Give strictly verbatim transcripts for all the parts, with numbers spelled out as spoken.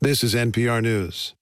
This is N P R News.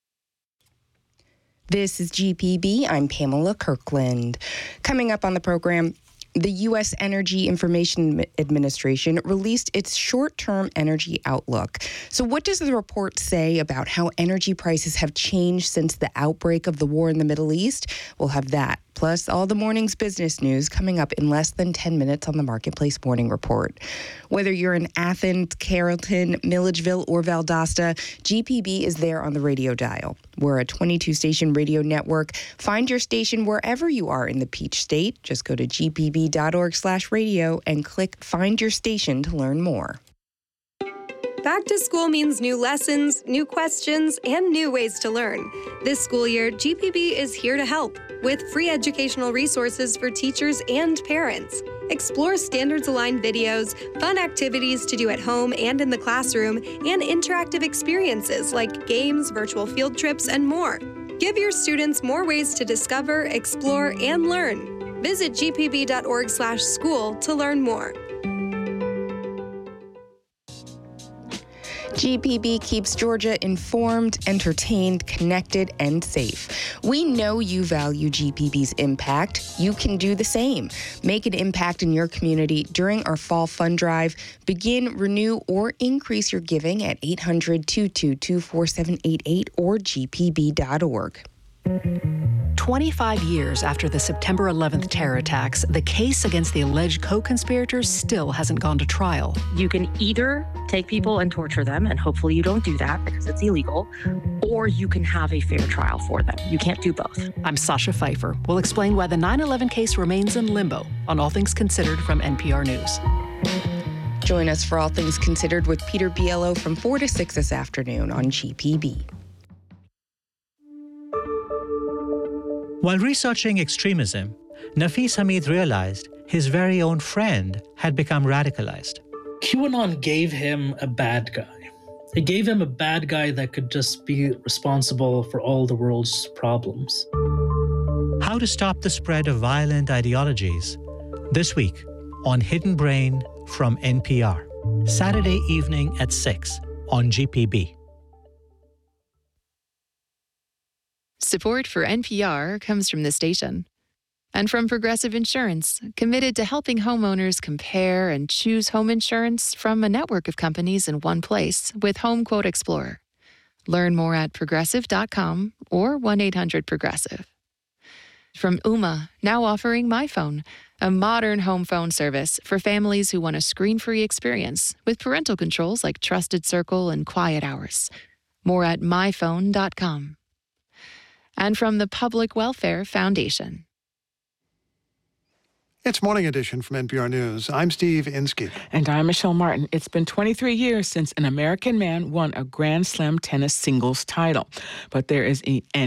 This is G P B. I'm Pamela Kirkland. Coming up on the program, the U S Energy Information Administration released its short-term energy outlook. So what does the report say about how energy prices have changed since the outbreak of the war in the Middle East? We'll have that, plus all the morning's business news coming up in less than ten minutes on the Marketplace Morning Report. Whether you're in Athens, Carrollton, Milledgeville, or Valdosta, G P B is there on the radio dial. We're a twenty-two station radio network. Find your station wherever you are in the Peach State. Just go to g p b dot org slash radio and click Find Your Station to learn more. Back to school means new lessons, new questions, and new ways to learn. This school year, G P B is here to help with free educational resources for teachers and parents. Explore standards-aligned videos, fun activities to do at home and in the classroom, and interactive experiences like games, virtual field trips, and more. Give your students more ways to discover, explore, and learn. Visit g p b dot org slash school to learn more. G P B keeps Georgia informed, entertained, connected, and safe. We know you value G P B's impact. You can do the same. Make an impact in your community during our fall fund drive. Begin, renew, or increase your giving at eight hundred, two two two, four seven eight eight or g p b dot org. twenty-five years after the September eleventh terror attacks, the case against the alleged co-conspirators still hasn't gone to trial. You can either take people and torture them, and hopefully you don't do that because it's illegal, or you can have a fair trial for them. You can't do both. I'm Sasha Pfeiffer. We'll explain why the nine eleven case remains in limbo on All Things Considered from N P R News. Join us for All Things Considered with Peter Biello from four to six this afternoon on G P B. While researching extremism, Nafis Hamid realized his very own friend had become radicalized. QAnon gave him a bad guy. It gave him a bad guy that could just be responsible for all the world's problems. How to stop the spread of violent ideologies. This week on Hidden Brain from N P R. Saturday evening at six on G P B. Support for N P R comes from the station and from Progressive Insurance, committed to helping homeowners compare and choose home insurance from a network of companies in one place with Home Quote Explorer. Learn more at progressive dot com or one eight hundred progressive. From Ooma, now offering MyPhone, a modern home phone service for families who want a screen-free experience with parental controls like Trusted Circle and Quiet Hours. More at my phone dot com. And from the Public Welfare Foundation. It's Morning Edition from N P R News. I'm Steve Inskeep. And I'm Michelle Martin. It's been twenty-three years since an American man won a Grand Slam tennis singles title. But there is an